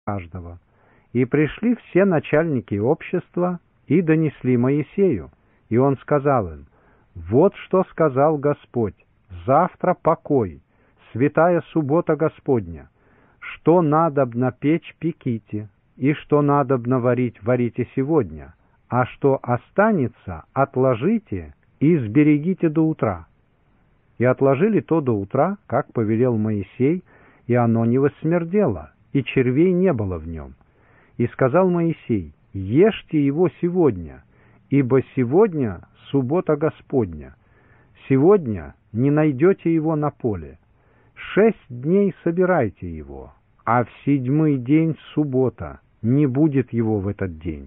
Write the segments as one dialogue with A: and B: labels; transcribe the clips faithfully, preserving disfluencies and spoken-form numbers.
A: каждого. И пришли все начальники общества и донесли Моисею. И он сказал им: «Вот что сказал Господь: завтра покой, святая суббота Господня. Что надобно печь, пеките, и что надобно варить, варите сегодня, а что останется, отложите и сберегите до утра». И отложили то до утра, как повелел Моисей, и оно не воссмердело, и червей не было в нем. И сказал Моисей: «Ешьте его сегодня, ибо сегодня суббота Господня. Сегодня не найдете его на поле. Шесть дней собирайте его, а в седьмой день суббота, не будет его в этот день».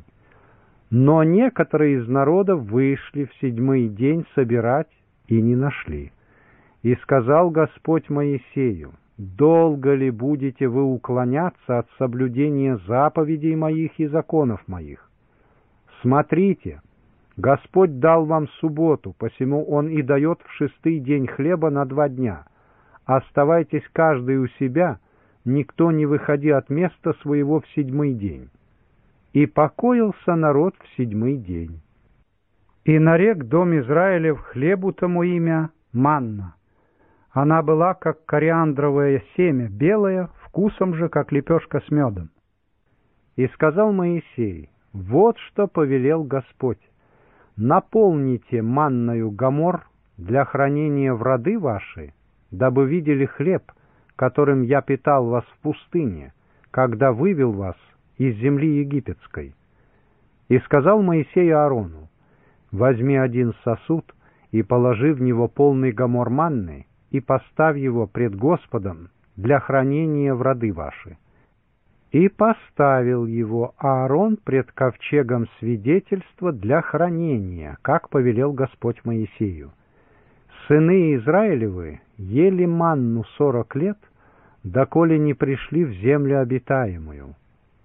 A: Но некоторые из народа вышли в седьмой день собирать и не нашли. И сказал Господь Моисею: «Долго ли будете вы уклоняться от соблюдения заповедей моих и законов моих? Смотрите, Господь дал вам субботу, посему Он и дает в шестый день хлеба на два дня. Оставайтесь каждый у себя, никто не выходи от места своего в седьмой день». И покоился народ в седьмой день. И нарек дом Израилев хлебу тому имя манна. Она была, как кориандровое семя, белая, вкусом же, как лепешка с медом. И сказал Моисей: «Вот что повелел Господь: наполните манною гомор для хранения в роды ваши, дабы видели хлеб, которым я питал вас в пустыне, когда вывел вас из земли египетской». И сказал Моисей Аарону: «Возьми один сосуд и положи в него полный гомор манны, и поставь его пред Господом для хранения в роды ваши». И поставил его Аарон пред ковчегом свидетельства для хранения, как повелел Господь Моисею. Сыны Израилевы ели манну сорок лет, доколе не пришли в землю обитаемую.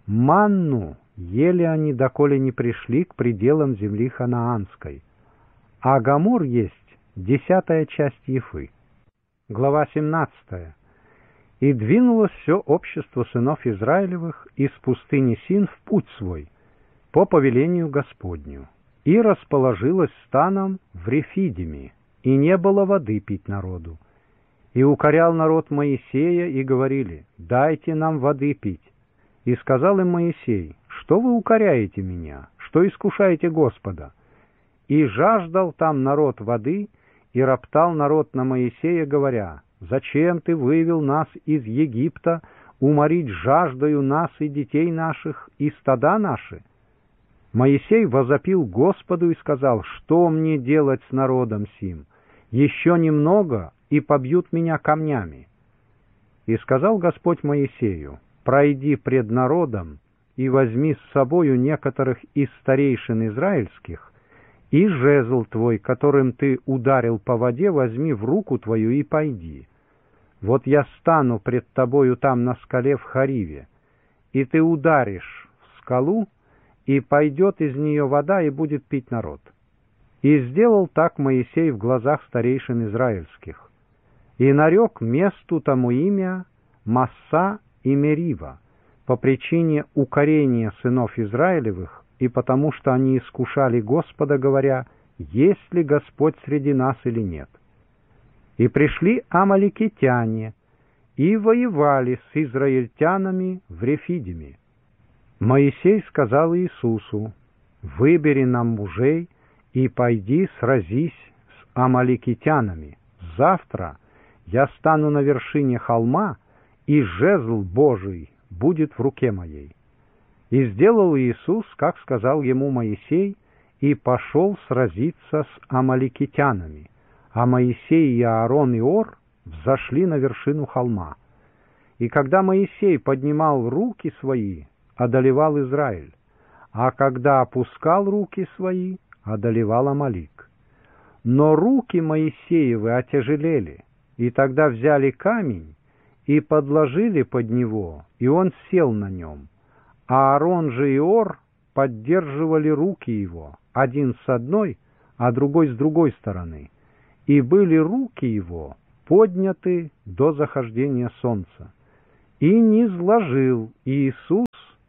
A: Манну ели они, доколе не пришли к пределам земли ханаанской. А гомор есть десятая часть ефы. Глава семнадцатая. «И двинулось все общество сынов Израилевых из пустыни Син в путь свой, по повелению Господню, и расположилось станом в Рефидиме, и не было воды пить народу. И укорял народ Моисея, и говорили: дайте нам воды пить. И сказал им Моисей: что вы укоряете меня, что искушаете Господа? И жаждал там народ воды, и роптал народ на Моисея, говоря: зачем ты вывел нас из Египта, уморить жаждою нас и детей наших, и стада наши? Моисей возопил Господу и сказал: что мне делать с народом сим? Еще немного, и побьют меня камнями. И сказал Господь Моисею: пройди пред народом, и возьми с собою некоторых из старейшин израильских, и жезл твой, которым ты ударил по воде, возьми в руку твою и пойди. Вот я стану пред тобою там на скале в Хариве, и ты ударишь в скалу, и пойдет из нее вода, и будет пить народ». И сделал так Моисей в глазах старейшин израильских. И нарек месту тому имя Масса и Мерива, по причине укорения сынов Израилевых, и потому что они искушали Господа, говоря: есть ли Господь среди нас или нет. И пришли амаликитяне, и воевали с израильтянами в Рефидиме. Моисей сказал Иисусу: выбери нам мужей, и пойди сразись с амаликитянами. Завтра я стану на вершине холма, и жезл Божий будет в руке моей. И сделал Иисус, как сказал ему Моисей, и пошел сразиться с амаликитянами. А Моисей и Аарон и Ор взошли на вершину холма. И когда Моисей поднимал руки свои, одолевал Израиль, а когда опускал руки свои, одолевал Амалик. Но руки Моисеевы отяжелели, и тогда взяли камень и подложили под него, и он сел на нем. А Аарон же и Ор поддерживали руки его, один с одной, а другой с другой стороны, и были руки его подняты до захождения солнца. И низложил Иисус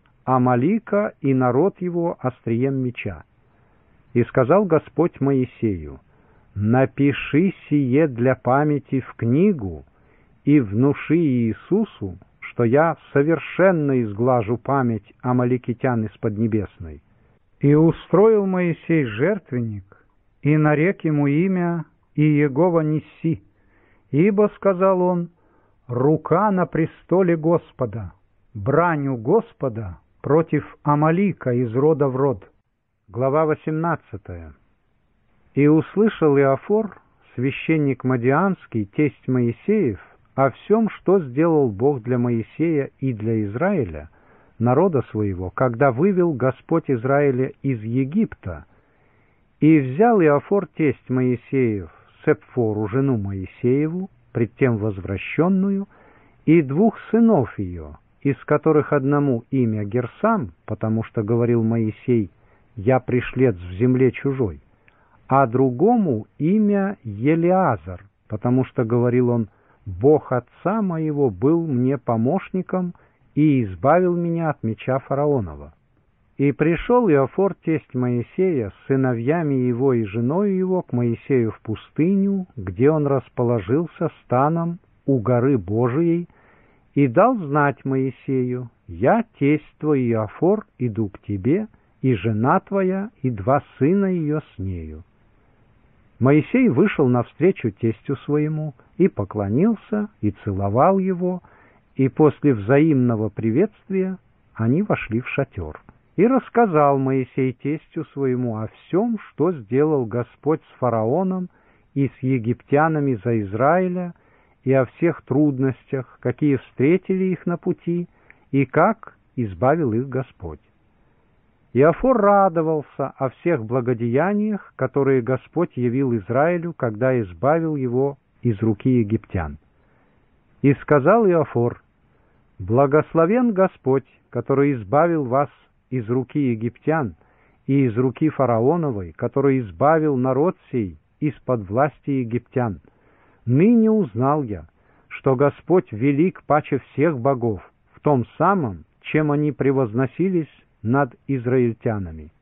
A: Амалика и народ его острием меча. И сказал Господь Моисею: напиши сие для памяти в книгу и внуши Иисусу, что я совершенно изглажу память амаликитян из Поднебесной. И устроил Моисей жертвенник, и нарек ему имя Иегова Нисси, ибо, сказал он, рука на престоле Господа, бранью Господа против Амалика из рода в род. Глава восемнадцатая. И услышал Иофор, священник Мадианский, тесть Моисеев, о всем, что сделал Бог для Моисея и для Израиля, народа своего, когда вывел Господь Израиля из Египта. И взял Иофор, тесть Моисеев, Сепфору, жену Моисееву, пред тем возвращенную, и двух сынов ее, из которых одному имя Герсам, потому что говорил Моисей: «Я пришлец в земле чужой», а другому имя Елиазар, потому что говорил он: «Бог отца моего был мне помощником и избавил меня от меча фараонова». И пришел Иофор, тесть Моисея, с сыновьями его и женой его к Моисею в пустыню, где он расположился станом у горы Божией, и дал знать Моисею: «Я, тесть твой Иофор, иду к тебе, и жена твоя, и два сына ее с нею». Моисей вышел навстречу тестю своему, и поклонился, и целовал его, и после взаимного приветствия они вошли в шатер. И рассказал Моисей тестю своему о всем, что сделал Господь с фараоном и с египтянами за Израиля, и о всех трудностях, какие встретили их на пути, и как избавил их Господь. Иофор радовался о всех благодеяниях, которые Господь явил Израилю, когда избавил его из руки египтян. И сказал Иофор: «Благословен Господь, который избавил вас из руки египтян и из руки фараоновой, который избавил народ сей из-под власти египтян. Ныне узнал я, что Господь велик паче всех богов, в том самом, чем они превозносились над израильтянами».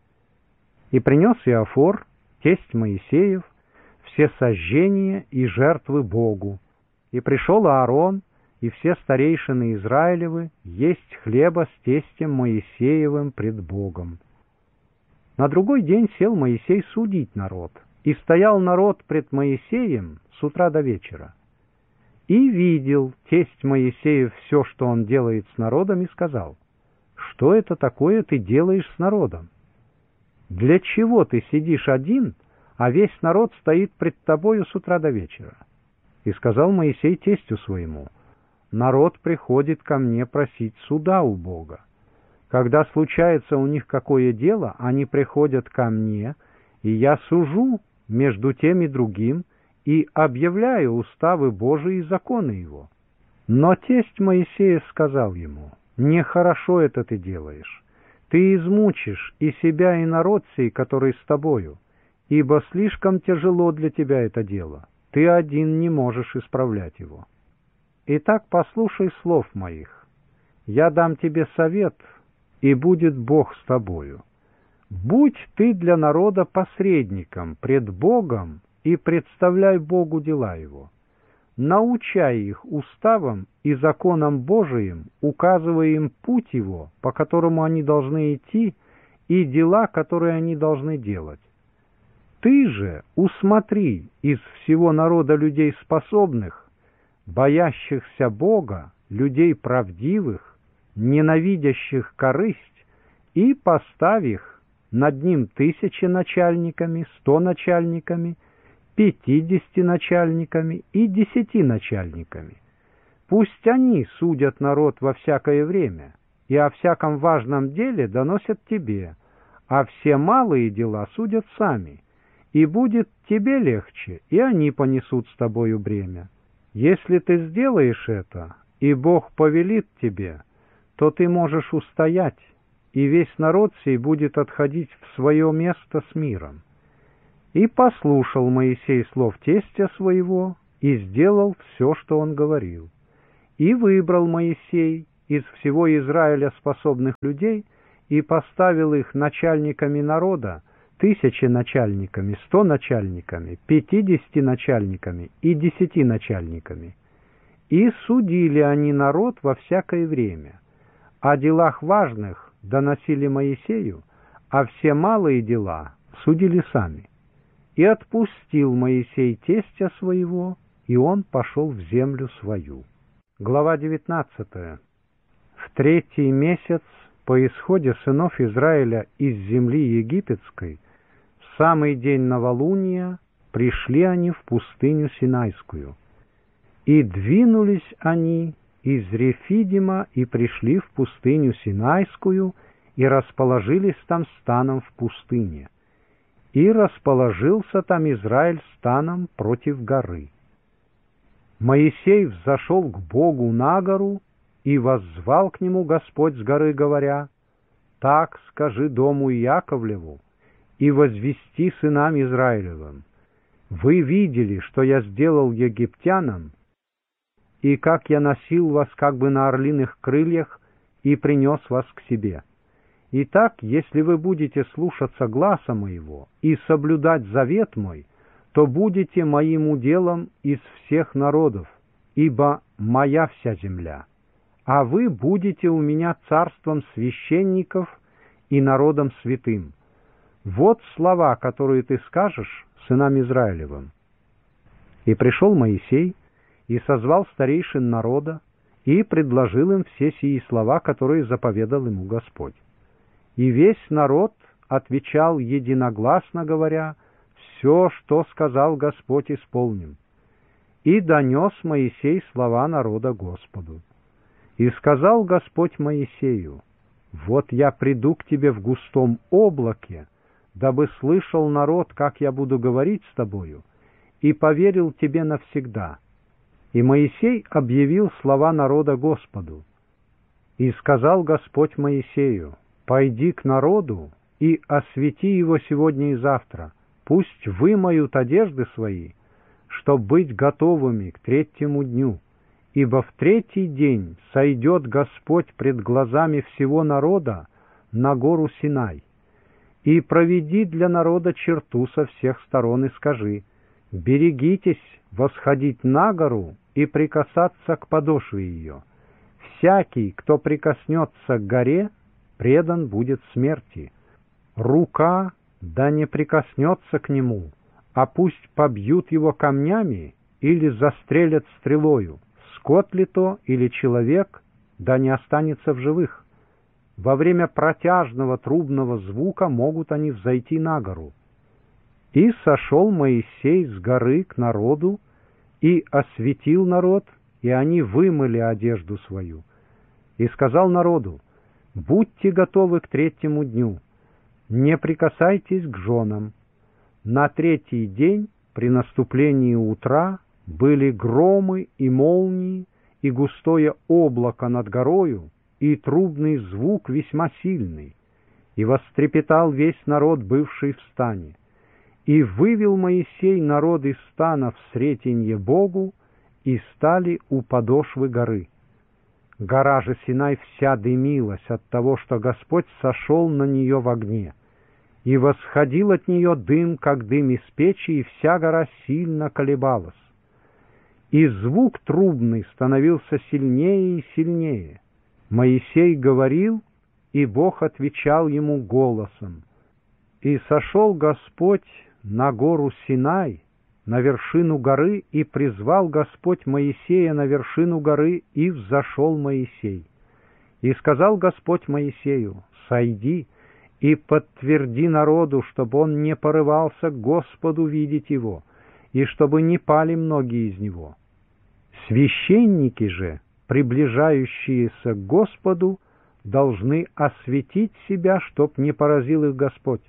A: И принес Иофор, тесть Моисеев, все сожжения и жертвы Богу. И пришел Аарон и все старейшины Израилевы есть хлеба с тестем Моисеевым пред Богом. На другой день сел Моисей судить народ, и стоял народ пред Моисеем с утра до вечера. И видел тесть Моисеев все, что он делает с народом, и сказал: «Что это такое ты делаешь с народом? Для чего ты сидишь один, а весь народ стоит пред тобою с утра до вечера?» И сказал Моисей тестю своему: «Народ приходит ко мне просить суда у Бога. Когда случается у них какое дело, они приходят ко мне, и я сужу между тем и другим, и объявляю уставы Божии и законы его». Но тесть Моисея сказал ему: «Нехорошо это ты делаешь. Ты измучишь и себя, и народ сей, который с тобою, ибо слишком тяжело для тебя это дело. Ты один не можешь исправлять его. Итак, послушай слов моих. Я дам тебе совет, и будет Бог с тобою. Будь ты для народа посредником пред Богом и представляй Богу дела его. Научай их уставам и законам Божиим, указывая им путь его, по которому они должны идти, и дела, которые они должны делать. Ты же усмотри из всего народа людей способных, боящихся Бога, людей правдивых, ненавидящих корысть, и поставь их над ним тысячи начальниками, сто начальниками, пятидесяти начальниками и десяти начальниками. Пусть они судят народ во всякое время, и о всяком важном деле доносят тебе, а все малые дела судят сами, и будет тебе легче, и они понесут с тобою бремя. Если ты сделаешь это, и Бог повелит тебе, то ты можешь устоять, и весь народ сей будет отходить в свое место с миром». И послушал Моисей слов тестя своего, и сделал все, что он говорил. И выбрал Моисей из всего Израиля способных людей и поставил их начальниками народа, тысячи начальниками, сто начальниками, пятидесяти начальниками и десяти начальниками. И судили они народ во всякое время. О делах важных доносили Моисею, а все малые дела судили сами. И отпустил Моисей тестя своего, и он пошел в землю свою. Глава девятнадцатая. В третий месяц по исходе сынов Израиля из земли египетской, в самый день новолуния, пришли они в пустыню Синайскую. И двинулись они из Рефидима и пришли в пустыню Синайскую и расположились там станом в пустыне. И расположился там Израиль станом против горы. Моисей взошел к Богу на гору, и воззвал к нему Господь с горы, говоря: «Так скажи дому Яковлеву, и возвести сынам Израилевым: вы видели, что я сделал египтянам, и как я носил вас как бы на орлиных крыльях и принес вас к себе. Итак, если вы будете слушаться гласа моего и соблюдать завет мой, то будете моим уделом из всех народов, ибо моя вся земля, а вы будете у меня царством священников и народом святым. Вот слова, которые ты скажешь сынам Израилевым». И пришел Моисей и созвал старейшин народа, и предложил им все сии слова, которые заповедал ему Господь. И весь народ отвечал единогласно, говоря: «Все, что сказал Господь, исполним». И донес Моисей слова народа Господу. И сказал Господь Моисею: «Вот я приду к тебе в густом облаке, дабы слышал народ, как я буду говорить с тобою, и поверил тебе навсегда». И Моисей объявил слова народа Господу. И сказал Господь Моисею: «Пойди к народу и освети его сегодня и завтра, пусть вымоют одежды свои, чтоб быть готовыми к третьему дню, ибо в третий день сойдет Господь пред глазами всего народа на гору Синай. И проведи для народа черту со всех сторон и скажи: берегитесь восходить на гору и прикасаться к подошве ее. Всякий, кто прикоснется к горе, предан будет смерти. Рука да не прикоснется к нему, а пусть побьют его камнями или застрелят стрелою. Скот ли то или человек, да не останется в живых. Во время протяжного трубного звука могут они взойти на гору». И сошел Моисей с горы к народу, и осветил народ, и они вымыли одежду свою. И сказал народу: «Будьте готовы к третьему дню, не прикасайтесь к женам». На третий день при наступлении утра были громы и молнии, и густое облако над горою, и трубный звук весьма сильный, и вострепетал весь народ, бывший в стане. И вывел Моисей народ из стана в сретенье Богу, и стали у подошвы горы. Гора же Синай вся дымилась от того, что Господь сошел на нее в огне, и восходил от нее дым, как дым из печи, и вся гора сильно колебалась. И звук трубный становился сильнее и сильнее. Моисей говорил, и Бог отвечал ему голосом. И сошел Господь на гору Синай, на вершину горы, и призвал Господь Моисея на вершину горы, и взошел Моисей. И сказал Господь Моисею: «Сойди и подтверди народу, чтобы он не порывался к Господу видеть его, и чтобы не пали многие из него. Священники же, приближающиеся к Господу, должны осветить себя, чтоб не поразил их Господь».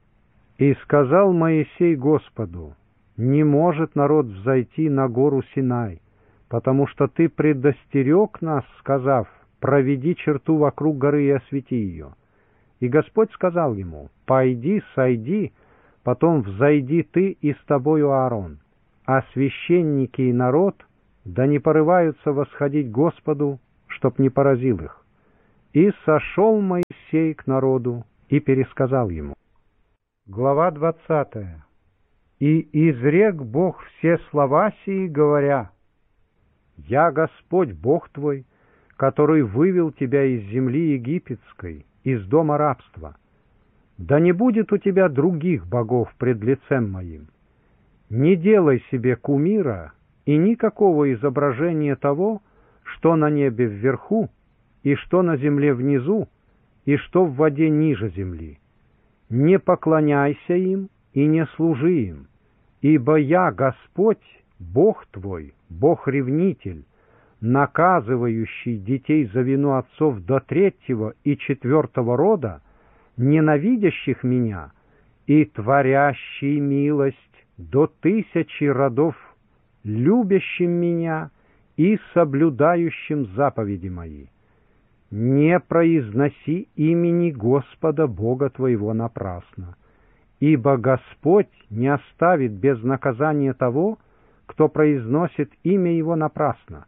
A: И сказал Моисей Господу: «Не может народ взойти на гору Синай, потому что ты предостерег нас, сказав: проведи черту вокруг горы и освети ее». И Господь сказал ему: «Пойди, сойди, потом взойди ты и с тобою Аарон, а священники и народ да не порываются восходить Господу, чтоб не поразил их. И сошел Моисей к народу и пересказал ему. Глава двадцатая. И изрек Бог все слова сии, говоря: «Я Господь Бог твой, который вывел тебя из земли египетской, из дома рабства. Да не будет у тебя других богов пред лицем Моим. Не делай себе кумира и никакого изображения того, что на небе вверху, и что на земле внизу, и что в воде ниже земли. Не поклоняйся им и не служи им, ибо я Господь, Бог твой, Бог-ревнитель, наказывающий детей за вину отцов до третьего и четвертого рода, ненавидящих Меня, и творящий милость до тысячи родов, любящим Меня и соблюдающим заповеди Мои. Не произноси имени Господа Бога твоего напрасно, ибо Господь не оставит без наказания того, кто произносит имя Его напрасно.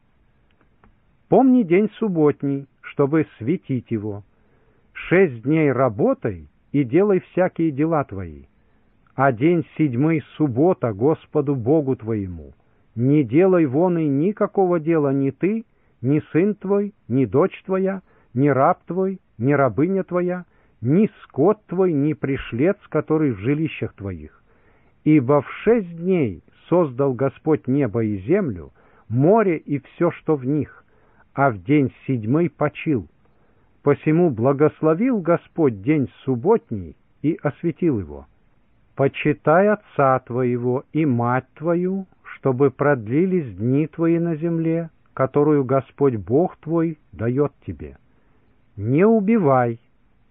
A: Помни день субботний, чтобы светить его. Шесть дней работай и делай всякие дела твои, а день седьмой суббота Господу Богу твоему. Не делай вон и никакого дела ни ты, ни сын твой, ни дочь твоя, ни раб твой, ни рабыня твоя, ни скот твой, ни пришлец, который в жилищах твоих. Ибо в шесть дней создал Господь небо и землю, море и все, что в них, а в день седьмой почил. Посему благословил Господь день субботний и осветил его. Почитай отца твоего и мать твою, чтобы продлились дни твои на земле, которую Господь Бог твой дает тебе. Не убивай,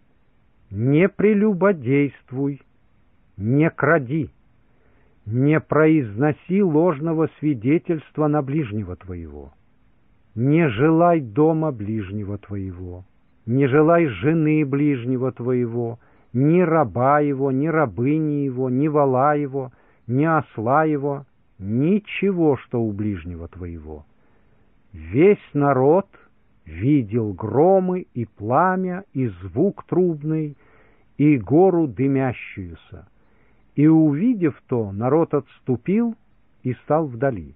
A: не прелюбодействуй, не кради, не произноси ложного свидетельства на ближнего твоего, не желай дома ближнего твоего, не желай жены ближнего твоего, ни раба его, ни рабыни его, ни вола его, ни осла его, ничего, что у ближнего твоего. Весь народ видел громы и пламя, и звук трубный, и гору дымящуюся. И, увидев то, народ отступил и стал вдали.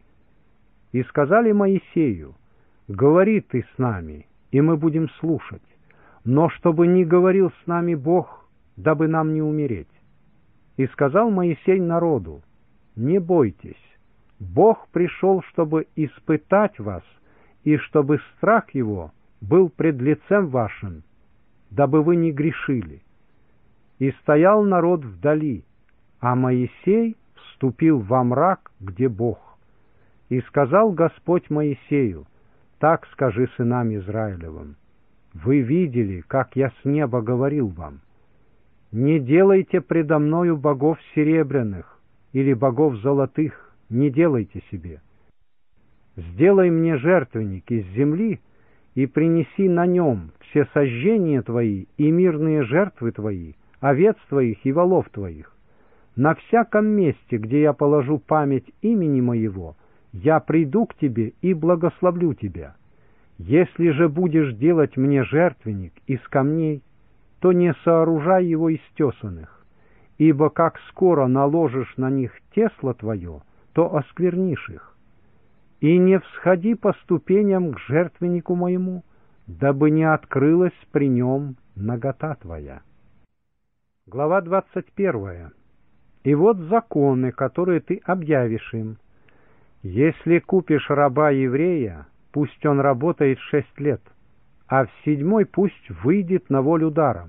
A: И сказали Моисею: «Говори ты с нами, и мы будем слушать, но чтобы не говорил с нами Бог, дабы нам не умереть». И сказал Моисей народу: «Не бойтесь, Бог пришел, чтобы испытать вас, и чтобы страх Его был пред лицем вашим, дабы вы не грешили». И стоял народ вдали, а Моисей вступил во мрак, где Бог. И сказал Господь Моисею: «Так скажи сынам Израилевым: вы видели, как я с неба говорил вам. Не делайте предо мною богов серебряных или богов золотых, не делайте себе. Сделай мне жертвенник из земли и принеси на нем все сожжения твои и мирные жертвы твои, овец твоих и волов твоих. На всяком месте, где я положу память имени моего, я приду к тебе и благословлю тебя. Если же будешь делать мне жертвенник из камней, то не сооружай его из тесаных, ибо как скоро наложишь на них тесло твое, то осквернишь их. И не всходи по ступеням к жертвеннику моему, дабы не открылась при нем нагота твоя». Глава двадцать первая. «И вот законы, которые ты объявишь им. Если купишь раба еврея, пусть он работает шесть лет, а в седьмой пусть выйдет на волю даром.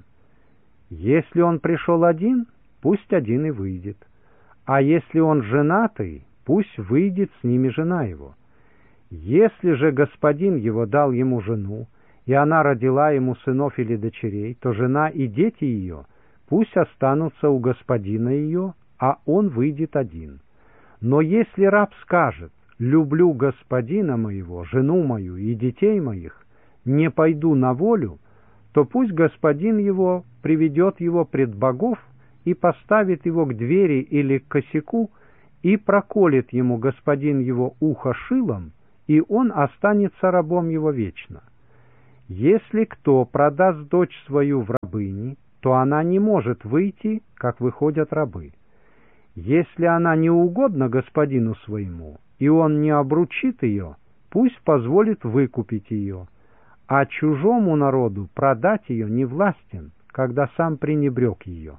A: Если он пришел один, пусть один и выйдет. А если он женатый, пусть выйдет с ними жена его. Если же господин его дал ему жену, и она родила ему сынов или дочерей, то жена и дети ее пусть останутся у господина ее, а он выйдет один. Но если раб скажет: люблю господина моего, жену мою и детей моих, не пойду на волю, то пусть господин его приведет его пред богов и поставит его к двери или к косяку, и проколет ему господин его ухо шилом, и он останется рабом его вечно. Если кто продаст дочь свою в рабыни, то она не может выйти, как выходят рабы. Если она не угодна господину своему, и он не обручит ее, пусть позволит выкупить ее, а чужому народу продать ее не властен, когда сам пренебрег ее.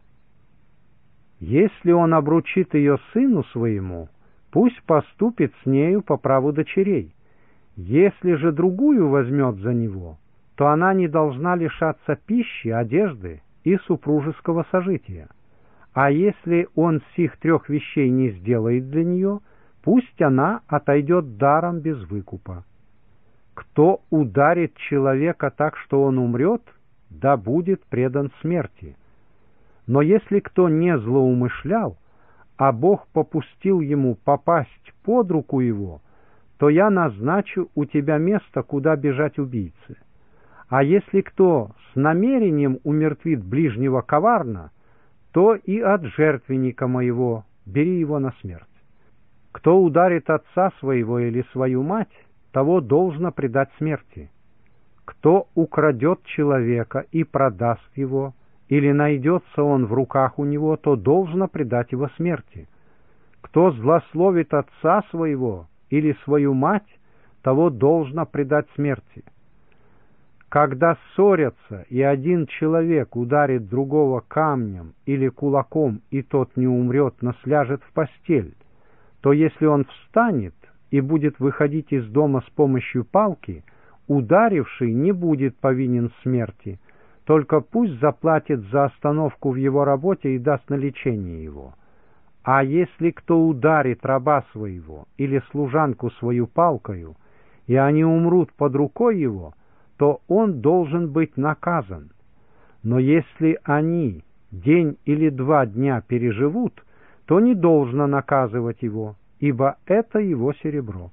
A: Если он обручит ее сыну своему, пусть поступит с нею по праву дочерей. Если же другую возьмет за него, то она не должна лишаться пищи, одежды и супружеского сожития. А если он сих трех вещей не сделает для нее, пусть она отойдет даром без выкупа. Кто ударит человека так, что он умрет, да будет предан смерти. Но если кто не злоумышлял, а Бог попустил ему попасть под руку его, то я назначу у тебя место, куда бежать убийце. А если кто с намерением умертвит ближнего коварно, то и от жертвенника моего бери его на смерть. Кто ударит отца своего или свою мать, того должно предать смерти. Кто украдет человека и продаст его, или найдется он в руках у него, то должно предать его смерти. Кто злословит отца своего или свою мать, того должно предать смерти. Когда ссорятся, и один человек ударит другого камнем или кулаком, и тот не умрет, но сляжет в постель, то если он встанет и будет выходить из дома с помощью палки, ударивший не будет повинен смерти, только пусть заплатит за остановку в его работе и даст на лечение его. А если кто ударит раба своего или служанку свою палкою, и они умрут под рукой его, то он должен быть наказан. Но если они день или два дня переживут, то не должно наказывать его, ибо это его серебро.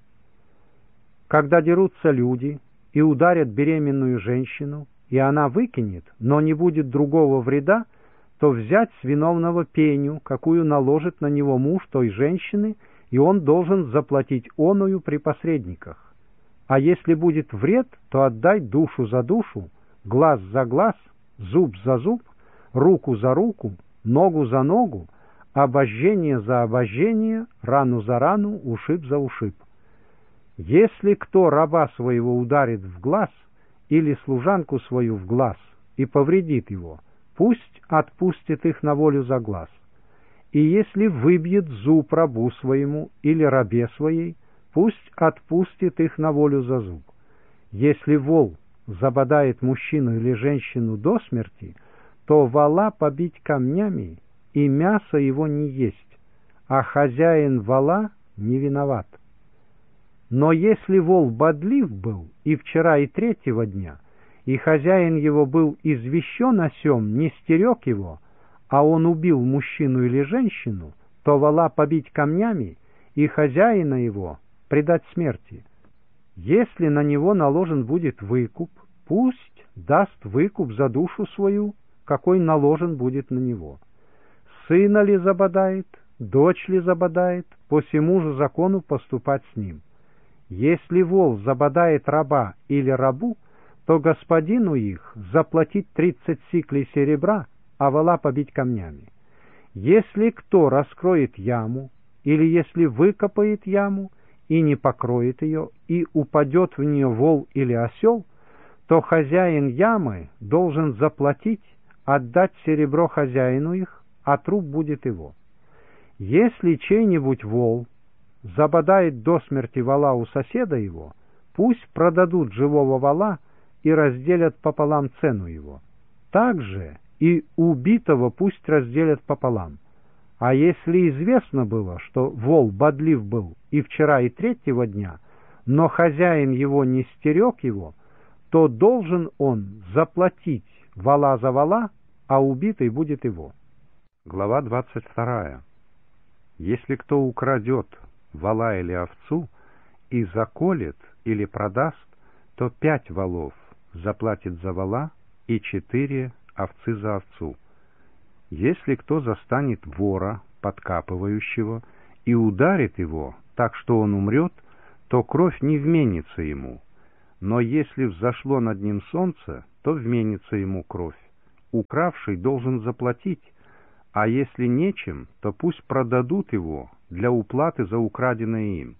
A: Когда дерутся люди и ударят беременную женщину, и она выкинет, но не будет другого вреда, то взять с виновного пеню, какую наложит на него муж той женщины, и он должен заплатить оную при посредниках. А если будет вред, то отдай душу за душу, глаз за глаз, зуб за зуб, руку за руку, ногу за ногу, обожжение за обожжение, рану за рану, ушиб за ушиб. Если кто раба своего ударит в глаз или служанку свою в глаз и повредит его, пусть отпустит их на волю за глаз. И если выбьет зуб рабу своему или рабе своей, пусть отпустит их на волю за зуб. Если вол забодает мужчину или женщину до смерти, то вола побить камнями, и мясо его не есть, а хозяин вола не виноват. Но если вол бодлив был и вчера, и третьего дня, и хозяин его был извещен о сем, не стерег его, а он убил мужчину или женщину, то вола побить камнями, и хозяина его предать смерти. Если на него наложен будет выкуп, пусть даст выкуп за душу свою, какой наложен будет на него. Сына ли забодает, дочь ли забодает, по сему же закону поступать с ним. Если вол забодает раба или рабу, то господину их заплатить тридцать сиклей серебра, а вола побить камнями. Если кто раскроет яму, или если выкопает яму, и не покроет ее, и упадет в нее вол или осел, то хозяин ямы должен заплатить, отдать серебро хозяину их, а труп будет его. Если чей-нибудь вол забодает до смерти вола у соседа его, пусть продадут живого вола и разделят пополам цену его. Также и убитого пусть разделят пополам. А если известно было, что вол бодлив был и вчера, и третьего дня, но хозяин его не стерег его, то должен он заплатить вола за вола, а убитый будет его. Глава двадцать вторая. Если кто украдет вола или овцу и заколет или продаст, то пять волов заплатит за вола и четыре овцы за овцу. Если кто застанет вора, подкапывающего, и ударит его так, что он умрет, то кровь не вменится ему. Но если взошло над ним солнце, то вменится ему кровь. Укравший должен заплатить, а если нечем, то пусть продадут его для уплаты за украденное им.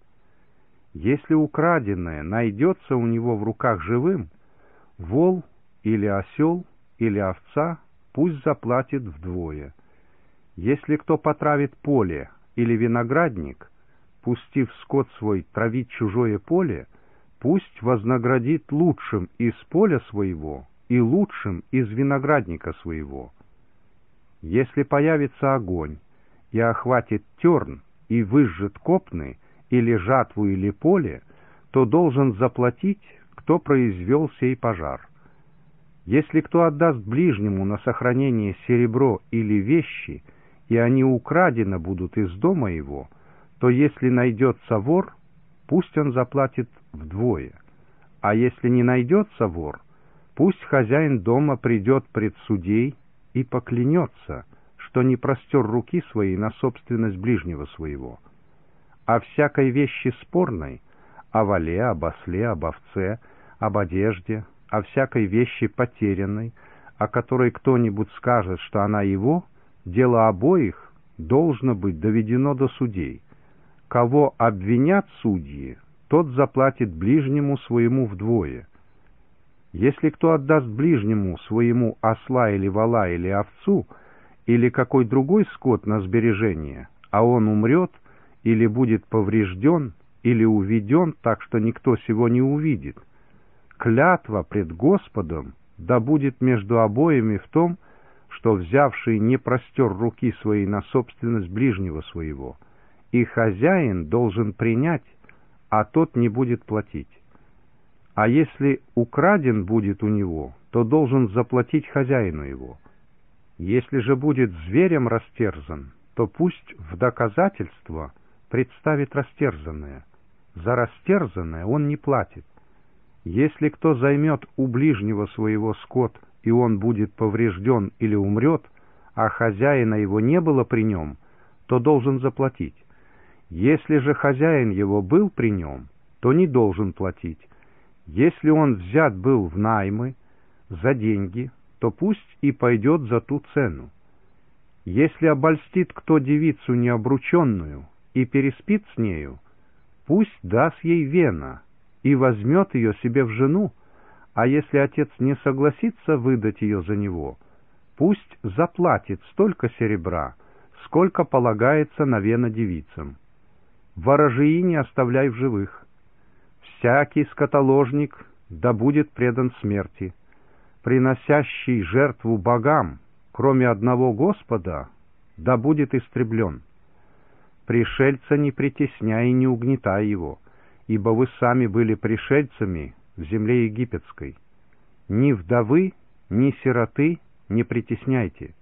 A: Если украденное найдется у него в руках живым, вол или осел или овца пусть заплатит вдвое. Если кто потравит поле или виноградник, пустив скот свой травить чужое поле, пусть вознаградит лучшим из поля своего и лучшим из виноградника своего. Если появится огонь и охватит терн и выжжет копны, или жатву, или поле, то должен заплатить, кто произвел сей пожар. Если кто отдаст ближнему на сохранение серебро или вещи, и они украдены будут из дома его, то если найдется вор, пусть он заплатит вдвое. А если не найдется вор, пусть хозяин дома придет пред судей и поклянется, что не простер руки своей на собственность ближнего своего. О всякой вещи спорной, о воле, об осле, об овце, об одежде, о всякой вещи потерянной, о которой кто-нибудь скажет, что она его, дело обоих должно быть доведено до судей. Кого обвинят судьи, тот заплатит ближнему своему вдвое. Если кто отдаст ближнему своему осла или вола или овцу, или какой другой скот на сбережение, а он умрет, или будет поврежден, или уведен так, что никто сего не увидит, клятва пред Господом да будет между обоими в том, что взявший не простер руки своей на собственность ближнего своего, и хозяин должен принять, а тот не будет платить. А если украден будет у него, то должен заплатить хозяину его. Если же будет зверем растерзан, то пусть в доказательство представит растерзанное. За растерзанное он не платит. Если кто займет у ближнего своего скот, и он будет поврежден или умрет, а хозяина его не было при нем, то должен заплатить. Если же хозяин его был при нем, то не должен платить. Если он взят был в наймы за деньги, то пусть и пойдет за ту цену. Если обольстит кто девицу необрученную и переспит с нею, пусть даст ей вена и возьмет ее себе в жену, а если отец не согласится выдать ее за него, пусть заплатит столько серебра, сколько полагается на вена девицам. Ворожии не оставляй в живых. Всякий скотоложник да будет предан смерти. Приносящий жертву богам, кроме одного Господа, да будет истреблен. Пришельца не притесняй и не угнетай его, ибо вы сами были пришельцами в земле египетской. Ни вдовы, ни сироты не притесняйте.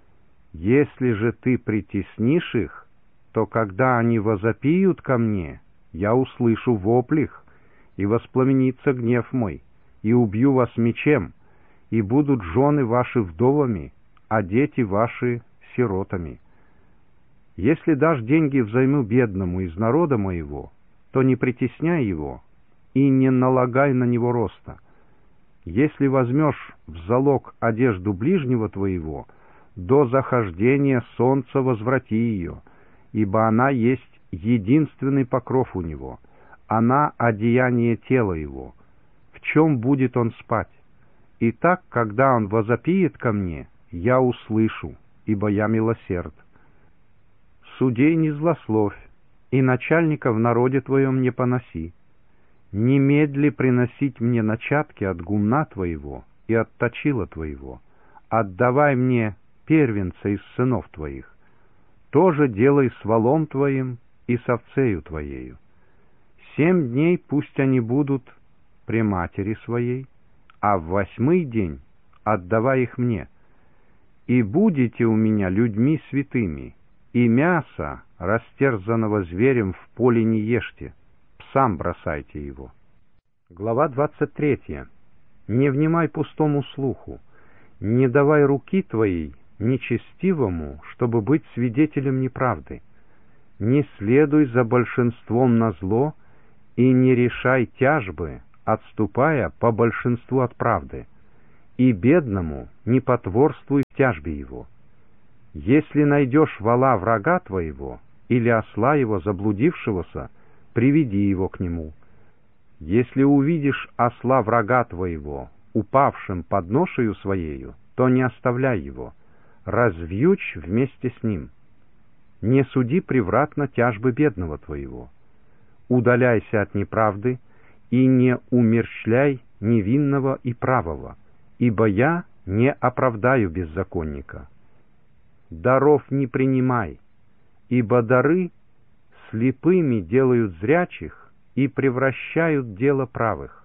A: Если же ты притеснишь их, то когда они возопиют ко мне, я услышу вопль их, и воспламенится гнев мой, и убью вас мечем, и будут жены ваши вдовами, а дети ваши сиротами. Если дашь деньги взаймы бедному из народа моего, то не притесняй его и не налагай на него роста. Если возьмешь в залог одежду ближнего твоего, до захождения солнца возврати ее, ибо она есть единственный покров у него, она одеяние тела его. В чем будет он спать? Итак, когда он возопиет ко мне, я услышу, ибо я милосерд. Судей не злословь, и начальника в народе твоем не поноси. Немедли приносить мне начатки от гумна твоего и от точила твоего. Отдавай мне первенца из сынов твоих. Тоже делай с волом твоим и с овцею твоею. Семь дней пусть они будут при матери своей, а в восьмый день отдавай их мне. И будете у меня людьми святыми, и мясо, растерзанного зверем, в поле не ешьте, псам бросайте его. Глава двадцать третья. Не внимай пустому слуху, не давай руки твоей нечестивому, чтобы быть свидетелем неправды. Не следуй за большинством на зло и не решай тяжбы, отступая по большинству от правды, и бедному не потворствуй в тяжбе его. Если найдешь вола врага твоего или осла его заблудившегося, приведи его к нему. Если увидишь осла врага твоего, упавшим под ношею своею, то не оставляй его, развьючь вместе с ним. Не суди превратно тяжбы бедного твоего. Удаляйся от неправды и не умерщвляй невинного и правого, ибо я не оправдаю беззаконника. Даров не принимай, ибо дары слепыми делают зрячих и превращают дело правых.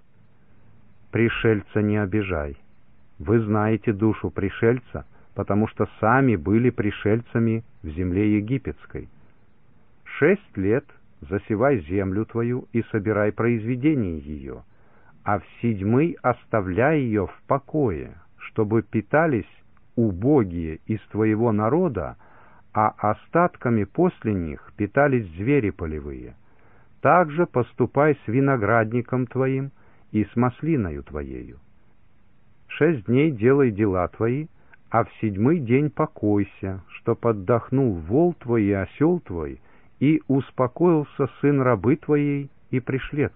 A: Пришельца не обижай. Вы знаете душу пришельца, потому что сами были пришельцами в земле египетской. Шесть лет засевай землю твою и собирай произведение ее, а в седьмый оставляй ее в покое, чтобы питались убогие из твоего народа, а остатками после них питались звери полевые. Также поступай с виноградником твоим и с маслиною твоею. Шесть дней делай дела твои, а в седьмой день покойся, чтоб отдохнул вол твой и осел твой, и успокоился сын рабы твоей и пришлец.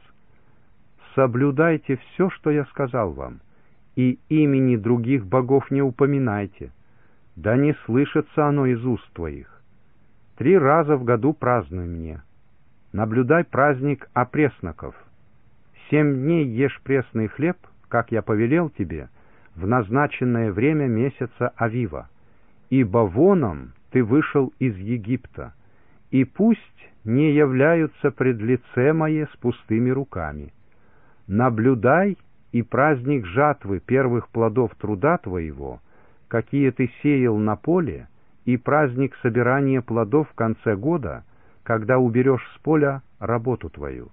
A: Соблюдайте все, что я сказал вам, и имени других богов не упоминайте, да не слышится оно из уст твоих. Три раза в году празднуй мне. Наблюдай праздник опресноков. Семь дней ешь пресный хлеб, как я повелел тебе, в назначенное время месяца Авива, ибо воном ты вышел из Египта, и пусть не являются пред лице мое с пустыми руками. Наблюдай и праздник жатвы первых плодов труда твоего, какие ты сеял на поле, и праздник собирания плодов в конце года, когда уберешь с поля работу твою.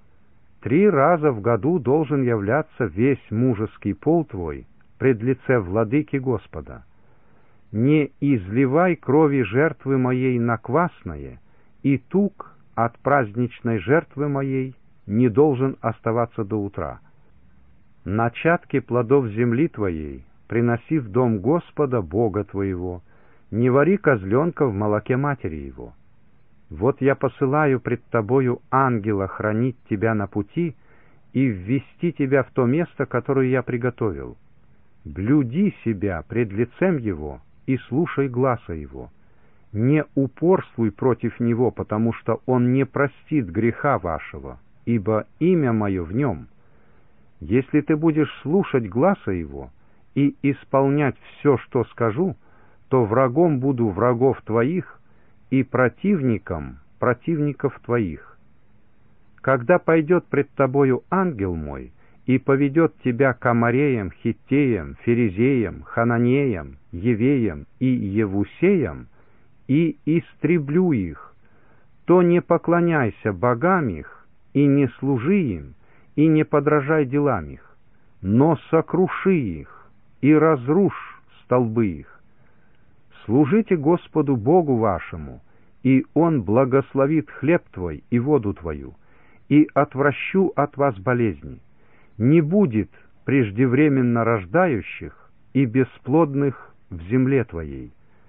A: Три раза в году должен являться весь мужеский пол твой пред лице владыки Господа. Не изливай крови жертвы моей на квасное, и тук от праздничной жертвы моей не должен оставаться до утра. Начатки плодов земли твоей приноси в дом Господа Бога твоего, не вари козленка в молоке матери его. Вот я посылаю пред тобою ангела хранить тебя на пути и ввести тебя в то место, которое я приготовил. Блюди себя пред лицем его и слушай гласа его. Не упорствуй против него, потому что он не простит греха вашего, ибо имя мое в нем. Если ты будешь слушать гласа его и исполнять все, что скажу, то врагом буду врагов твоих и противником противников твоих. Когда пойдет пред тобою ангел мой и поведет тебя к Амореям, Хиттеям, Ферезеям, Хананеям, Евеям и Евусеям, и истреблю их, то не поклоняйся богам их, и не служи им, и не подражай делам их, но сокруши их, и разрушь столбы их. Служите Господу Богу вашему, и Он благословит хлеб твой и воду твою, и отвращу от вас болезни. Не будет преждевременно рождающих и бесплодных в земле твоей.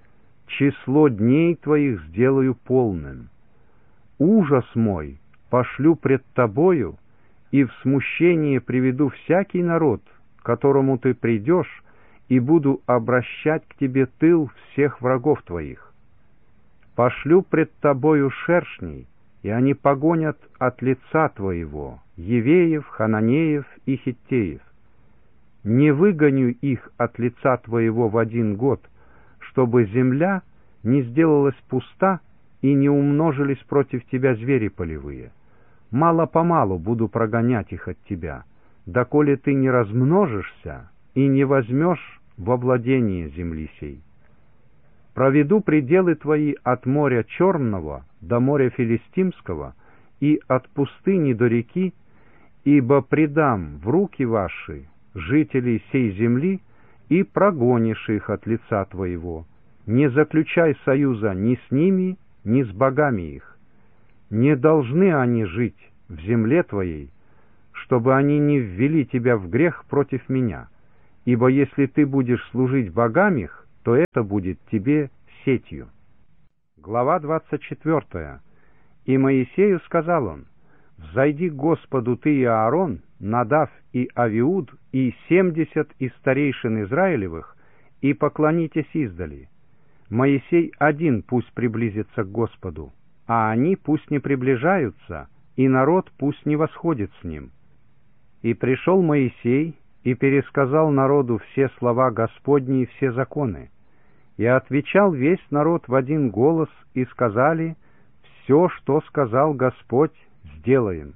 A: Число дней твоих сделаю полным. Ужас мой пошлю пред тобою, и в смущение приведу всякий народ, к которому ты придешь, и буду обращать к тебе тыл всех врагов твоих. Пошлю пред тобою шершней, и они погонят от лица твоего Евеев, Хананеев и Хиттеев. Не выгоню их от лица твоего в один год, чтобы земля не сделалась пуста и не умножились против тебя звери полевые. Мало-помалу буду прогонять их от тебя, доколе ты не размножишься и не возьмешь во владение земли сей. Проведу пределы твои от моря Черного до моря Филистимского и от пустыни до реки, ибо предам в руки ваши жителей сей земли и прогонишь их от лица твоего. Не заключай союза ни с ними, ни с богами их. Не должны они жить в земле твоей, чтобы они не ввели тебя в грех против меня. Ибо если ты будешь служить богам их, то это будет тебе сетью». Глава двадцать четвёртая. «И Моисею сказал он: взойди к Господу ты и Аарон, Надав и Авиуд, и семьдесят из старейшин Израилевых, и поклонитесь издали. Моисей один пусть приблизится к Господу, а они пусть не приближаются, и народ пусть не восходит с ним». И пришел Моисей и пересказал народу все слова Господни и все законы. И отвечал весь народ в один голос, и сказали: «Все, что сказал Господь, сделаем».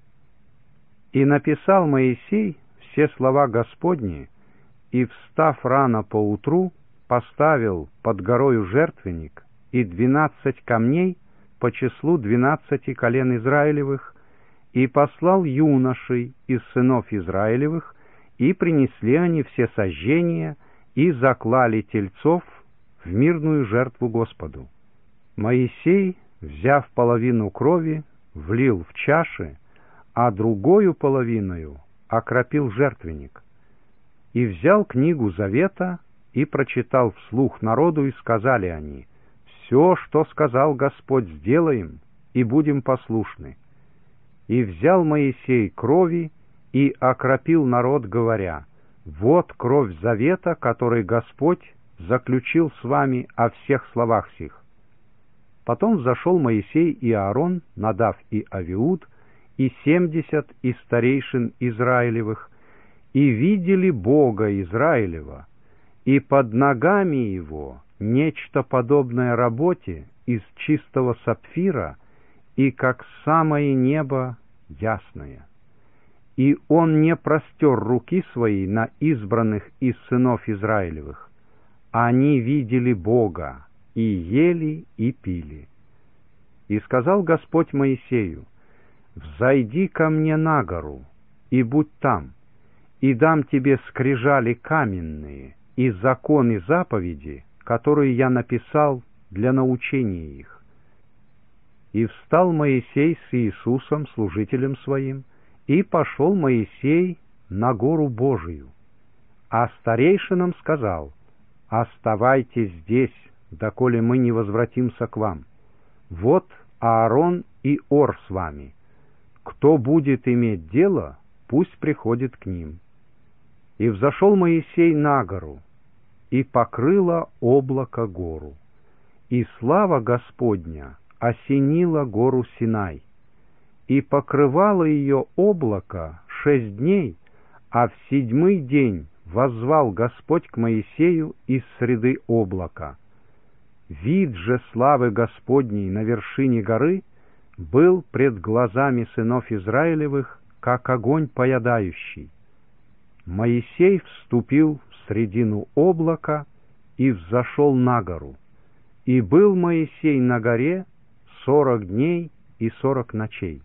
A: И написал Моисей все слова Господни, и, встав рано поутру, поставил под горою жертвенник и двенадцать камней по числу двенадцати колен Израилевых, и послал юношей из сынов Израилевых, и принесли они все сожжения, и заклали тельцов в мирную жертву Господу. Моисей, взяв половину крови, влил в чаши, а другою половиною окропил жертвенник. И взял книгу Завета и прочитал вслух народу, и сказали они: «Все, что сказал Господь, сделаем, и будем послушны». И взял Моисей крови и окропил народ, говоря: «Вот кровь завета, который Господь заключил с вами о всех словах сих». Потом взошел Моисей и Аарон, Надав и Авиуд, и семьдесят из старейшин Израилевых, и видели Бога Израилева, и под ногами его нечто подобное работе из чистого сапфира, и как самое небо ясное. И он не простер руки свои на избранных из сынов Израилевых. Они видели Бога, и ели, и пили. И сказал Господь Моисею: «Взойди ко мне на гору, и будь там, и дам тебе скрижали каменные, и закон и заповеди, которые я написал для научения их». И встал Моисей с Иисусом, служителем своим, и пошел Моисей на гору Божию. А старейшинам сказал: «Оставайтесь здесь, доколе мы не возвратимся к вам. Вот Аарон и Ор с вами. Кто будет иметь дело, пусть приходит к ним». И взошел Моисей на гору, и покрыло облако гору, и слава Господня осенила гору Синай, и покрывало ее облако шесть дней, а в седьмой день воззвал Господь к Моисею из среды облака. Вид же славы Господней на вершине горы был пред глазами сынов Израилевых, как огонь поедающий. Моисей вступил в средину облака и взошел на гору. И был Моисей на горе сорок дней и сорок ночей.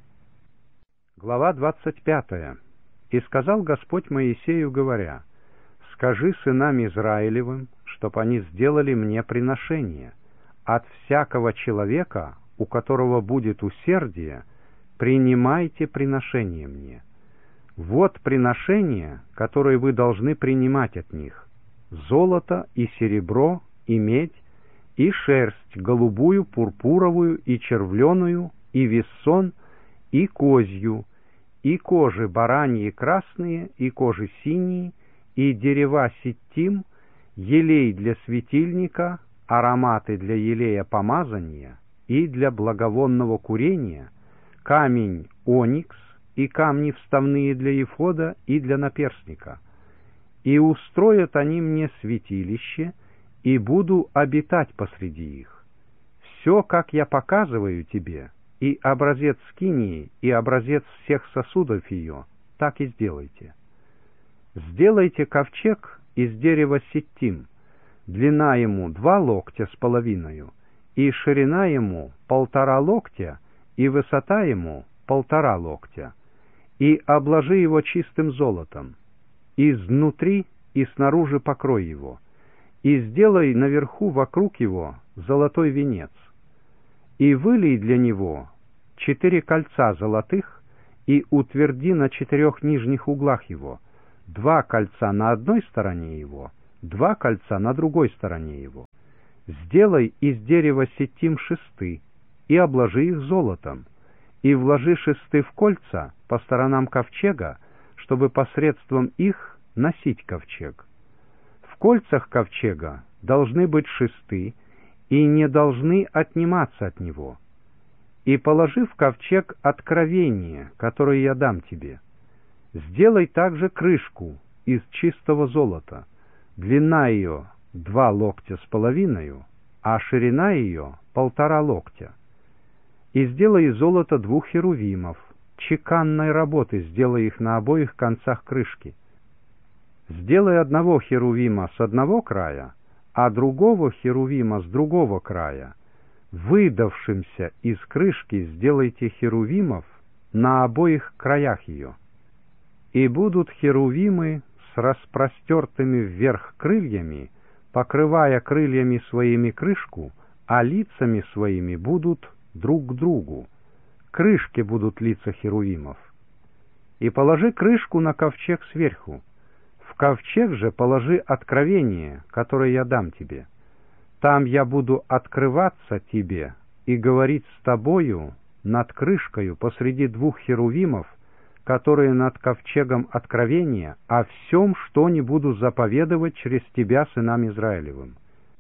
A: Глава двадцать пятая. «И сказал Господь Моисею, говоря: скажи сынам Израилевым, чтоб они сделали мне приношение. От всякого человека, у которого будет усердие, принимайте приношение мне. Вот приношения, которые вы должны принимать от них: золото и серебро и медь, и шерсть голубую, пурпуровую и червленую, и вессон, и козью, и кожи бараньи красные, и кожи синие, и дерева ситтим, елей для светильника, ароматы для елея помазания и для благовонного курения, камень оникс и камни вставные для ефода и для наперстника. И устроят они мне святилище, и буду обитать посреди их. Все, как я показываю тебе, и образец скинии, и образец всех сосудов ее, так и сделайте. Сделайте ковчег из дерева ситтим, длина ему два локтя с половиною, и ширина ему полтора локтя, и высота ему полтора локтя, и обложи его чистым золотом, изнутри и снаружи покрой его, и сделай наверху вокруг его золотой венец, и вылей для него четыре кольца золотых, и утверди на четырех нижних углах его, два кольца на одной стороне его, два кольца на другой стороне его. Сделай из дерева ситим шесты и обложи их золотом, и вложи шесты в кольца по сторонам ковчега, чтобы посредством их носить ковчег. В кольцах ковчега должны быть шесты, и не должны отниматься от него. И положи в ковчег откровение, которое я дам тебе. Сделай также крышку из чистого золота. Длина ее два локтя с половиною, а ширина ее полтора локтя. И сделай из золота двух херувимов, чеканной работы сделай их на обоих концах крышки. Сделай одного херувима с одного края, а другого херувима с другого края. Выдавшимся из крышки сделайте херувимов на обоих краях ее. И будут херувимы с распростертыми вверх крыльями, покрывая крыльями своими крышку, а лицами своими будут друг к другу. Крышки будут лица херувимов. И положи крышку на ковчег сверху. В ковчег же положи откровение, которое я дам тебе. Там я буду открываться тебе и говорить с тобою над крышкою посреди двух херувимов, которые над ковчегом откровения, о всем, что не буду заповедовать через тебя сынам Израилевым.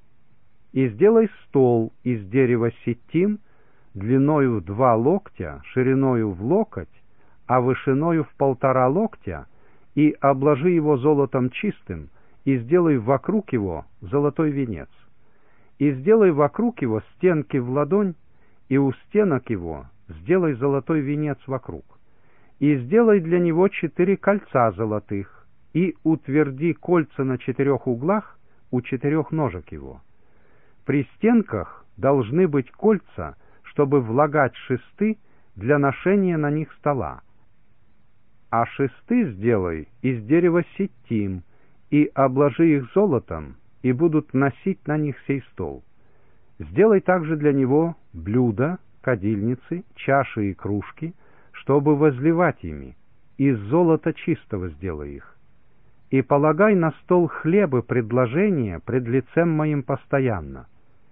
A: И сделай стол из дерева ситим, длиною в два локтя, шириною в локоть, а вышиною в полтора локтя, и обложи его золотом чистым, и сделай вокруг его золотой венец. И сделай вокруг его стенки в ладонь, и у стенок его сделай золотой венец вокруг. И сделай для него четыре кольца золотых, и утверди кольца на четырех углах у четырех ножек его. При стенках должны быть кольца, чтобы влагать шесты для ношения на них стола. А шесты сделай из дерева ситим, и обложи их золотом, и будут носить на них сей стол. Сделай также для него блюда, кадильницы, чаши и кружки, чтобы возливать ими, из золота чистого сделай их. И полагай на стол хлебы предложения пред лицем моим постоянно.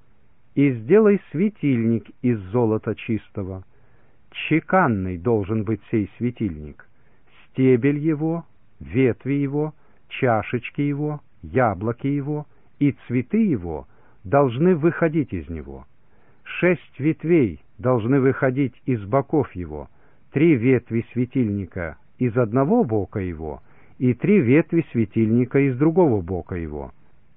A: И сделай светильник из золота чистого. Чеканный должен быть сей светильник. Стебель его, ветви его, чашечки его, яблоки его и цветы его должны выходить из него. Шесть ветвей должны выходить из боков его, три ветви светильника из одного бока его и три ветви светильника из другого бока его.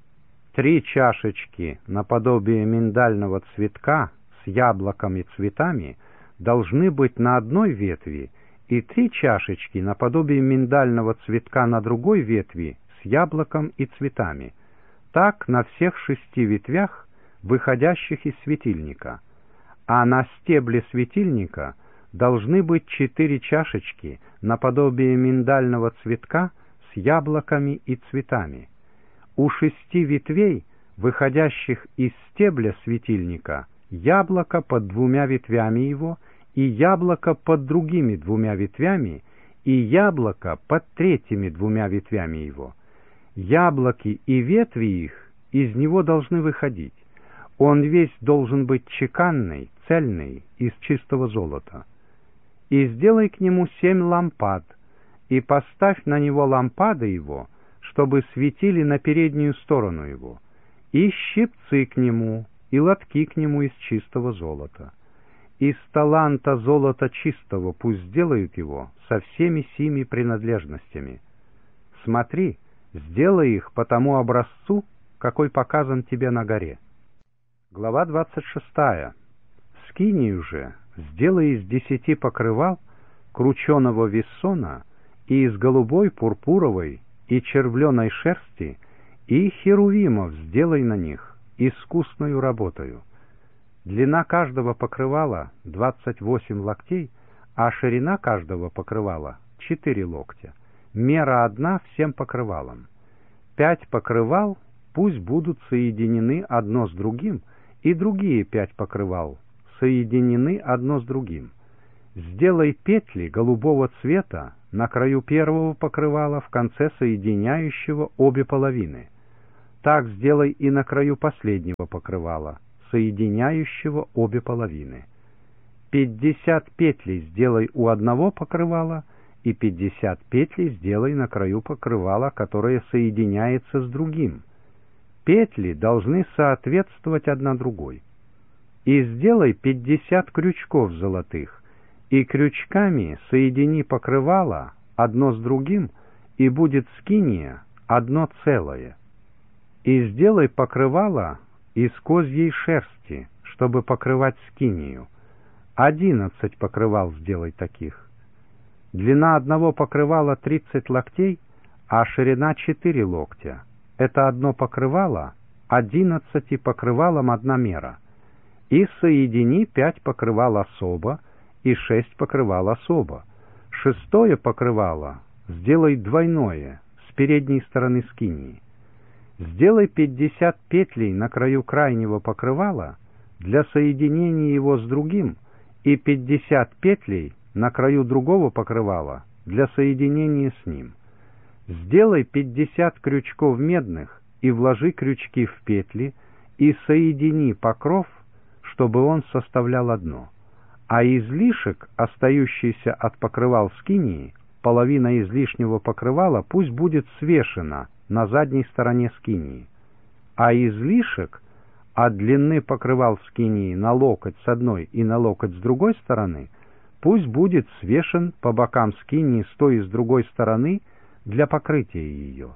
A: Три чашечки наподобие миндального цветка с яблоком и цветами должны быть на одной ветви, и три чашечки наподобие миндального цветка на другой ветви с яблоком и цветами. Так на всех шести ветвях, выходящих из светильника. А на стебле светильника должны быть четыре чашечки наподобие миндального цветка с яблоками и цветами. У шести ветвей, выходящих из стебля светильника, яблоко под двумя ветвями его, и яблоко под другими двумя ветвями, и яблоко под третьими двумя ветвями его. Яблоки и ветви их из него должны выходить. Он весь должен быть чеканный, цельный, из чистого золота. И сделай к нему семь лампад, и поставь на него лампады его, чтобы светили на переднюю сторону его, и щипцы к нему, и лотки к нему из чистого золота. Из таланта золота чистого пусть сделают его со всеми сими принадлежностями. Смотри, сделай их по тому образцу, какой показан тебе на горе. Глава двадцать шестая. Скинию же сделай из десяти покрывал крученого вессона и из голубой, пурпуровой и червленой шерсти, и херувимов сделай на них искусною работою. Длина каждого покрывала двадцать восемь локтей, а ширина каждого покрывала четыре локтя. Мера одна всем покрывалам. Пять покрывал пусть будут соединены одно с другим, и другие пять покрывал соединены одно с другим. сделай петли голубого цвета на краю первого покрывала в конце соединяющего обе половины. Так сделай и на краю последнего покрывала, соединяющего обе половины. Пятьдесят петлей сделай у одного покрывала и пятьдесят петлей сделай на краю покрывала, которое соединяется с другим. Петли должны соответствовать одна другой. И сделай пятьдесят крючков золотых, и крючками соедини покрывало одно с другим, и будет скиния одно целое. И сделай покрывало из козьей шерсти, чтобы покрывать скинию. Одиннадцать покрывал сделай таких. Длина одного покрывала тридцать локтей, а ширина четыре локтя. Это одно покрывало, одиннадцати покрывалам одна мера. И соедини пять покрывал особо и шесть покрывал особо. Шестое покрывало сделай двойное с передней стороны скинии. Сделай пятьдесят петлей на краю крайнего покрывала для соединения его с другим и пятьдесят петлей на краю другого покрывала для соединения с ним. Сделай пятьдесят крючков медных и вложи крючки в петли и соедини покров, чтобы он составлял одно. А излишек, остающийся от покрывал скинии, половина излишнего покрывала, пусть будет свешена на задней стороне скинии. А излишек от длины покрывал скинии на локоть с одной и на локоть с другой стороны, пусть будет свешен по бокам скинии с той и с другой стороны для покрытия ее.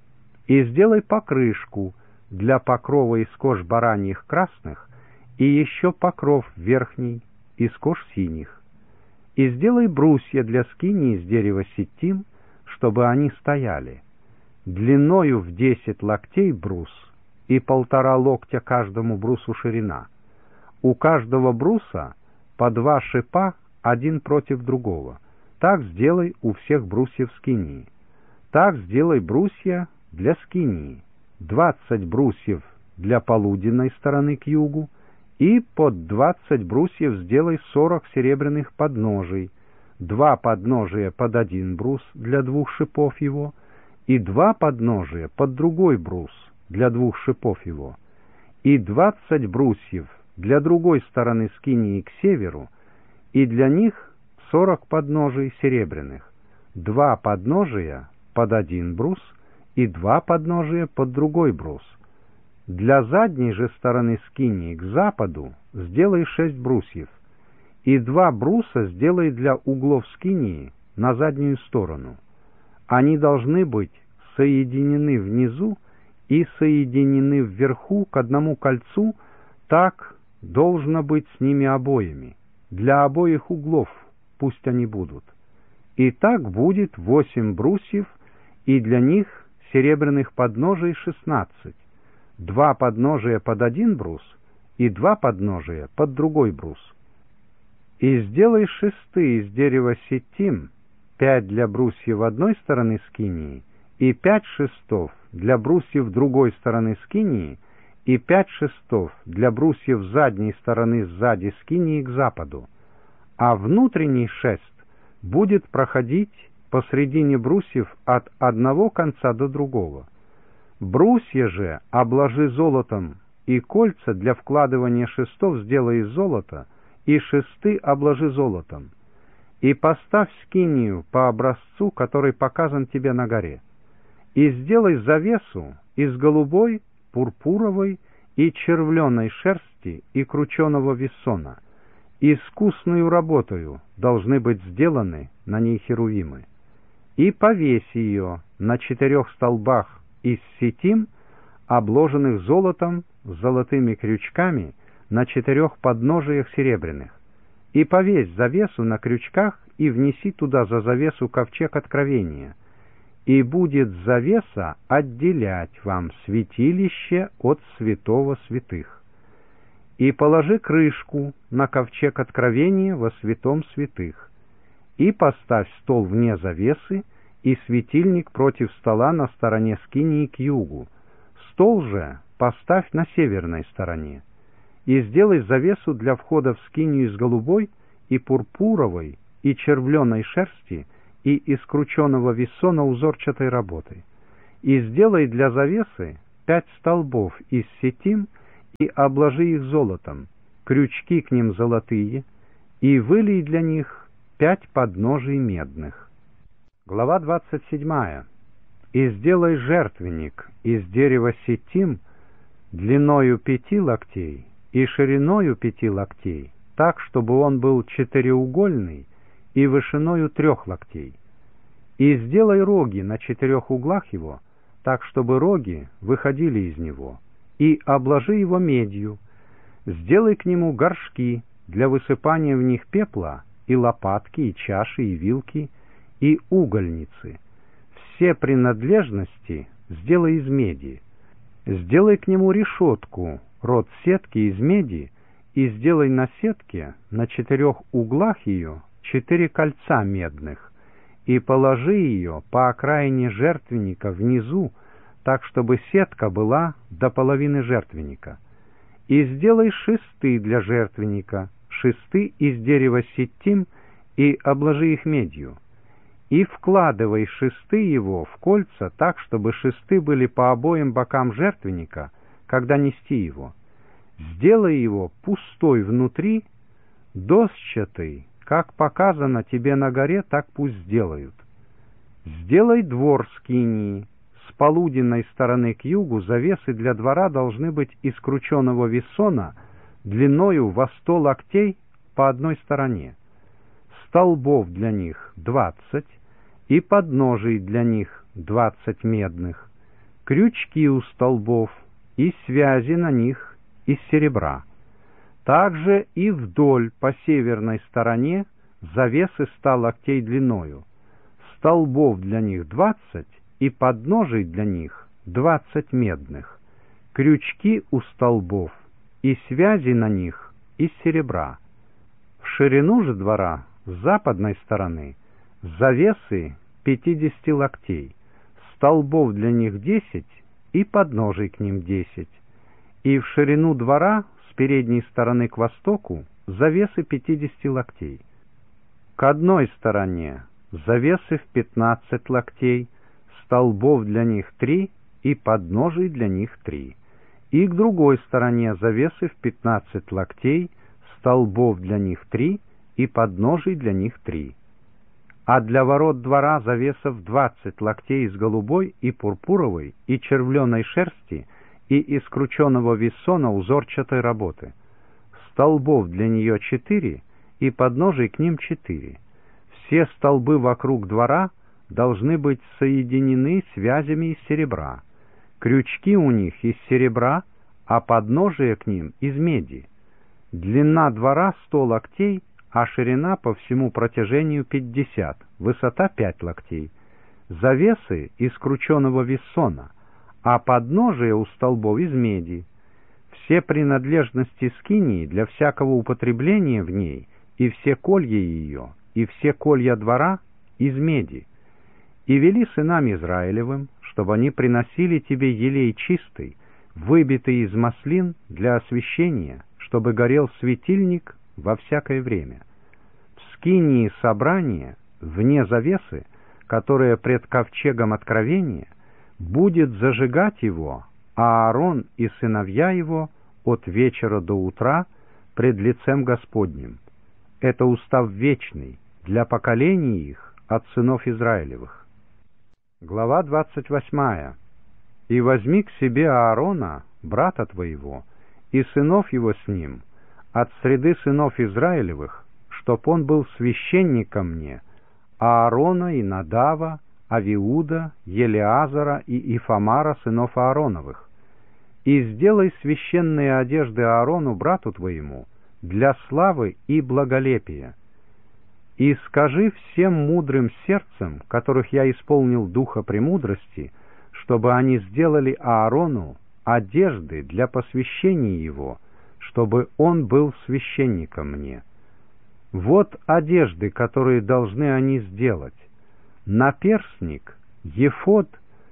A: И сделай покрышку для покрова из кож бараньих красных и еще покров верхний из кож синих. И сделай брусья для скинии из дерева ситим, чтобы они стояли. Длиною в десять локтей брус и полтора локтя каждому брусу ширина. У каждого бруса по два шипа один против другого. Так сделай у всех брусьев скинии. Так сделай брусья для скинии. Двадцать брусьев для полуденной стороны к югу, и под двадцать брусьев сделай сорок серебряных подножий, два подножия под один брус для двух шипов его, и два подножия под другой брус для двух шипов его, и двадцать брусьев для другой стороны скинии к северу, и для них сорок подножий серебряных, два подножия под один брус и два подножия под другой брус. Для задней же стороны скинии к западу сделай шесть брусьев, и два бруса сделай для углов скинии на заднюю сторону. Они должны быть соединены внизу и соединены вверху к одному кольцу, так должно быть с ними обоими. Для обоих углов пусть они будут. И так будет восемь брусьев, и для них серебряных подножий шестнадцать. Два подножия под один брус и два подножия под другой брус. И сделай шесты из дерева ситим, пять для брусьев одной стороны скинии, и пять шестов для брусьев другой стороны скинии, и пять шестов для брусьев задней стороны сзади скинии к западу. А внутренний шест будет проходить посредине брусьев от одного конца до другого. Брусья же обложи золотом, и кольца для вкладывания шестов сделай из золота, и шесты обложи золотом. И поставь скинию по образцу, который показан тебе на горе. И сделай завесу из голубой, пурпуровой и червленой шерсти и крученого вессона. Искусную работою должны быть сделаны на ней херувимы. И повесь ее на четырех столбах из ситим, обложенных золотом с золотыми крючками на четырех подножиях серебряных. И повесь завесу на крючках и внеси туда за завесу ковчег откровения. И будет завеса отделять вам святилище от святого святых. И положи крышку на ковчег откровения во святом святых. И поставь стол вне завесы, и светильник против стола на стороне скинии к югу. Стол же поставь на северной стороне. И сделай завесу для входа в скинию из голубой и пурпуровой, и червленой шерсти, и из крученого вессона узорчатой работы. И сделай для завесы пять столбов из сетим, и обложи их золотом, крючки к ним золотые, и вылей для них пять подножий медных. Глава двадцать седьмая. И сделай жертвенник из дерева сетим длиною пяти локтей и шириною пяти локтей, так, чтобы он был четыреугольный и вышиною трех локтей. И сделай роги на четырех углах его, так, чтобы роги выходили из него, и обложи его медью. Сделай к нему горшки для высыпания в них пепла, и лопатки, и чаши, и вилки, и угольницы. Все принадлежности сделай из меди. Сделай к нему решетку, род сетки из меди, и сделай на сетке на четырех углах ее четыре кольца медных, и положи ее по окраине жертвенника внизу, так, чтобы сетка была до половины жертвенника. И сделай шесты для жертвенника, шесты из дерева ситим, и обложи их медью. И вкладывай шесты его в кольца так, чтобы шесты были по обоим бокам жертвенника, когда нести его. Сделай его пустой внутри, досчатый, как показано тебе на горе, так пусть сделают. Сделай двор скинии. С полуденной стороны к югу завесы для двора должны быть из крученого вессона длиною во сто локтей по одной стороне. Столбов для них двадцать, и подножий для них двадцать медных, крючки у столбов и связи на них из серебра. Также и вдоль по северной стороне завесы ста локтей длиною, столбов для них двадцать, и подножий для них двадцать медных, крючки у столбов и связи на них из серебра. В ширину же двора с западной стороны завесы пятидесяти локтей, столбов для них десять и подножий к ним десять, и в ширину двора с передней стороны к востоку завесы пятидесяти локтей. К одной стороне завесы в пятнадцать локтей, столбов для них три и подножий для них три, и к другой стороне завесы в пятнадцать локтей, столбов для них три и подножий для них три. А для ворот двора завесов двадцать локтей из голубой и пурпуровой и червленой шерсти и из крученого вессона узорчатой работы. Столбов для нее четыре и подножий к ним четыре. Все столбы вокруг двора должны быть соединены связями из серебра. Крючки у них из серебра, а подножие к ним из меди. Длина двора сто локтей, а ширина по всему протяжению пятьдесят, высота пять локтей. Завесы из крученого вессона, а подножие у столбов из меди. Все принадлежности скинии для всякого употребления в ней, и все колья ее, и все колья двора из меди. И вели сынам Израилевым, чтобы они приносили тебе елей чистый, выбитый из маслин для освящения, чтобы горел светильник во всякое время. В скинии собрания, вне завесы, которая пред ковчегом откровения, будет зажигать его, а Аарон и сыновья его от вечера до утра пред лицем Господним. Это устав вечный для поколений их от сынов Израилевых. Глава двадцать восьмая. «И возьми к себе Аарона, брата твоего, и сынов его с ним, от среды сынов Израилевых, чтоб он был священником мне, Аарона и Надава, Авиуда, Елеазара и Ифамара, сынов Аароновых. И сделай священные одежды Аарону, брату твоему, для славы и благолепия. И скажи всем мудрым сердцем, которых я исполнил духа премудрости, чтобы они сделали Аарону одежды для посвящения его, чтобы он был священником мне. Вот одежды, которые должны они сделать: наперстник, ефод,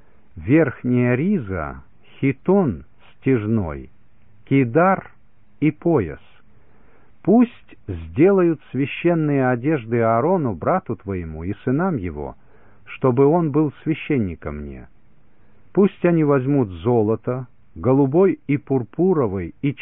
A: верхняя риза, хитон стяжной, кидар и пояс. Пусть сделают священные одежды Аарону, брату твоему, и сынам его, чтобы он был священником мне. Пусть они возьмут золото, голубой и пурпуровый, и